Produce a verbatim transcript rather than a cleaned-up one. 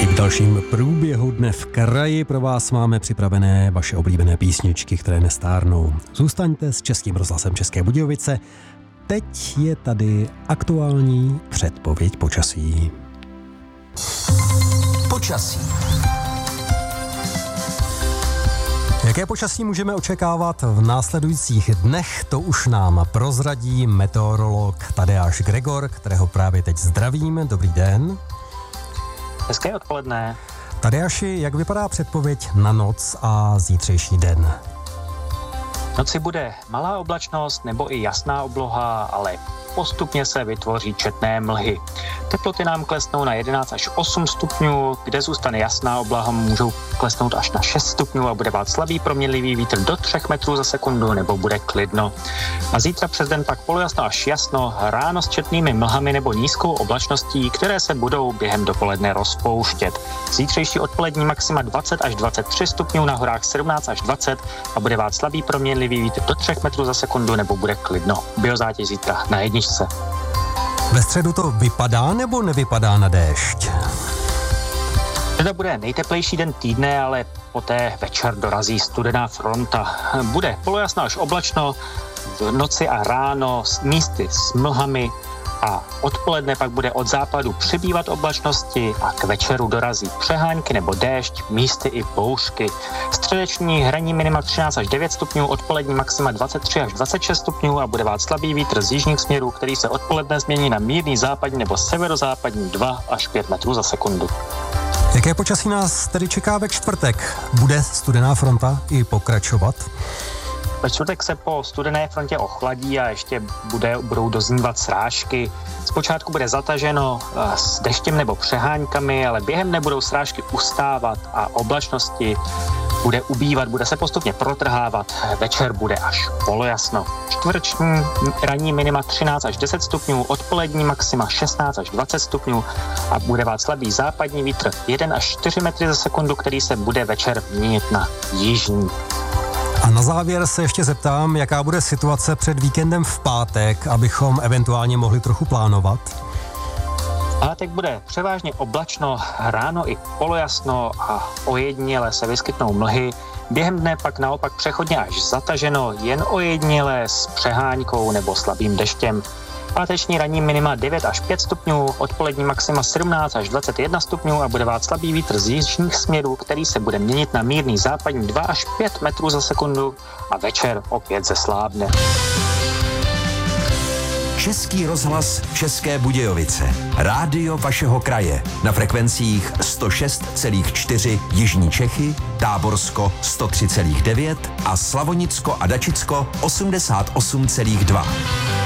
I v dalším průběhu Dne v kraji pro vás máme připravené vaše oblíbené písničky, které nestárnou. Zůstaňte s Českým rozhlasem České Budějovice. Teď je tady aktuální předpověď počasí. Počasí. Jaké počasí můžeme očekávat v následujících dnech, to už nám prozradí meteorolog Tadeáš Gregor, kterého právě teď zdravím. Dobrý den. Hezké odpoledne. Tadeáši, jak vypadá předpověď na noc a zítřejší den? V noci bude malá oblačnost nebo i jasná obloha, ale postupně se vytvoří četné mlhy. Teploty nám klesnou na jedenáct až osm stupňů, kde zůstane jasná obloha, můžou klesnout až na šest stupňů a bude vát slabý proměnlivý vítr do tři metrů za sekundu nebo bude klidno. A zítra přes den pak polojasno až jasno, ráno s četnými mlhami nebo nízkou oblačností, které se budou během dopoledne rozpouštět. Zítřejší odpolední maxima dvacet až dvacet tři stupňů, na horách sedmnáct až dvacet a bude vát slabý proměnlivý vítr do tři metrů za sekundu nebo bude klidno. Biozátěž zítra na jedničce. Ve středu to vypadá nebo nevypadá na déšť? Středa bude nejteplejší den týdne, ale poté večer dorazí studená fronta. Bude polojasno až oblačno, v noci a ráno s místy s mlhami a odpoledne pak bude od západu přibývat oblačnosti a k večeru dorazí přehánky nebo déšť, místy i bouřky. Středeční hraní minima třináct až devět stupňů, odpolední maxima dvacet tři až dvacet šest stupňů a bude vát slabý vítr z jižních směrů, který se odpoledne změní na mírný západní nebo severozápadní dva až pět metrů za sekundu. Jaké počasí nás tedy čeká ve čtvrtek? Bude studená fronta i pokračovat? Ve čtvrtek se po studené frontě ochladí a ještě bude, budou doznívat srážky. Zpočátku bude zataženo s deštěm nebo přeháňkami, ale během dne budou srážky ustávat a oblačnosti bude ubývat, bude se postupně protrhávat. Večer bude až polojasno. Čtvrteční ranní minima třináct až deset stupňů, odpolední maxima šestnáct až dvacet stupňů a bude vát slabý západní vítr jedna až čtyři metry za sekundu, který se bude večer měnit na jižní. A na závěr se ještě zeptám, jaká bude situace před víkendem v pátek, abychom eventuálně mohli trochu plánovat. Pátek bude převážně oblačno, ráno i polojasno a ojediněle se vyskytnou mlhy. Během dne pak naopak přechodně až zataženo, jen ojediněle s přeháňkou nebo slabým deštěm. Páteční ranní minima devět až pět stupňů, odpolední maxima sedmnáct až dvacet jedna stupňů a bude vát slabý vítr z jižních směrů, který se bude měnit na mírný západní dva až pět metrů za sekundu a večer opět zeslábne. Český rozhlas České Budějovice. Rádio vašeho kraje. Na frekvencích sto šest celá čtyři Jižní Čechy, Táborsko sto tři celá devět a Slavonicko a Dačicko osmdesát osm celá dva.